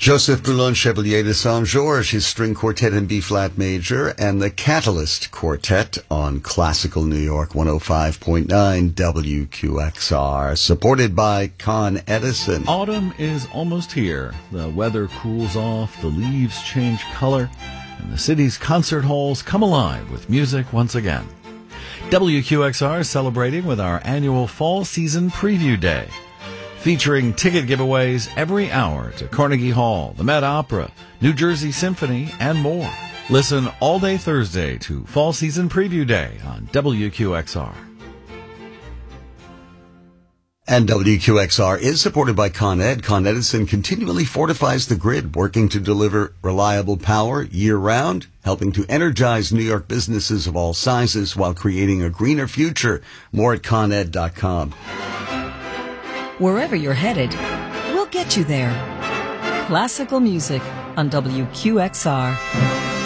Joseph Boulon Chevalier de Saint-Georges, his string quartet in B-flat major, and the Catalyst Quartet on Classical New York 105.9 WQXR, supported by Con Edison. Autumn is almost here. The weather cools off, the leaves change color, and the city's concert halls come alive with music once again. WQXR is celebrating with our annual Fall Season Preview Day, featuring ticket giveaways every hour to Carnegie Hall, the Met Opera, New Jersey Symphony, and more. Listen all day Thursday to Fall Season Preview Day on WQXR. And WQXR is supported by Con Ed. Con Edison continually fortifies the grid, working to deliver reliable power year-round, helping to energize New York businesses of all sizes while creating a greener future. More at coned.com. Wherever you're headed, we'll get you there. Classical music on WQXR.